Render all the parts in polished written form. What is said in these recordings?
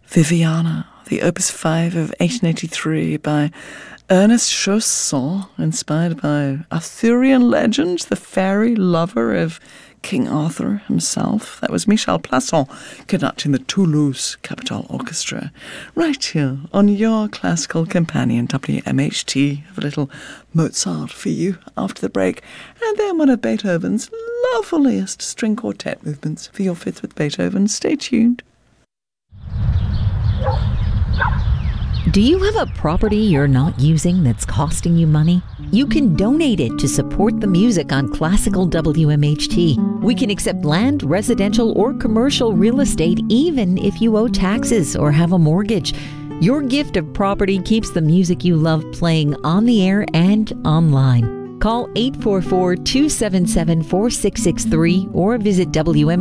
Viviana, the Opus 5 of 1883 by Ernest Chausson, inspired by Arthurian legend, the fairy lover of King Arthur himself. That was Michel Plasson conducting the Toulouse Capitol Orchestra. Right here on your classical companion, WMHT. Have a little Mozart for you after the break. And then one of Beethoven's loveliest string quartet movements for your Fifth with Beethoven. Stay tuned. Do you have a property you're not using that's costing you money? You can donate it to support the music on Classical WMHT. We can accept land, residential, or commercial real estate even if you owe taxes or have a mortgage. Your gift of property keeps the music you love playing on the air and online. Call 844-277-4663 or visit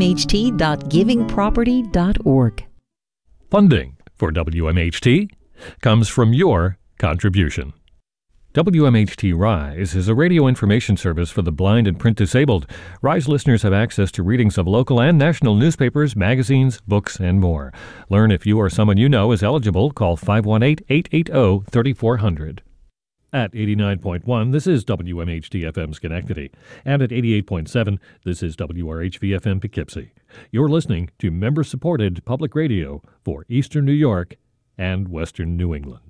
wmht.givingproperty.org. Funding for WMHT comes from your contribution. WMHT Rise is a radio information service for the blind and print disabled. Rise listeners have access to readings of local and national newspapers, magazines, books, and more. Learn if you or someone you know is eligible. Call 518-880-3400. At 89.1, this is WMHT-FM Schenectady. And at 88.7, this is WRHV-FM Poughkeepsie. You're listening to member-supported public radio for Eastern New York and Western New England.